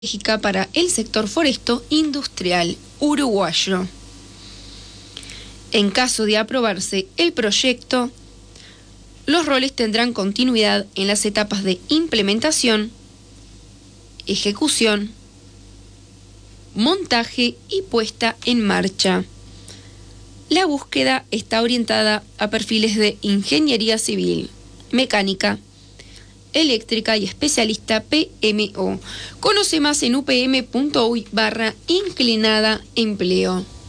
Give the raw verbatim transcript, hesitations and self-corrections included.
estratégica para el sector foresto industrial uruguayo. En caso de aprobarse el proyecto, los roles tendrán continuidad en las etapas de implementación, ejecución, montaje y puesta en marcha. La búsqueda está orientada a perfiles de ingeniería civil, mecánica, eléctrica y especialista P M O. Conoce más en upm punto uy barra inclinada empleo.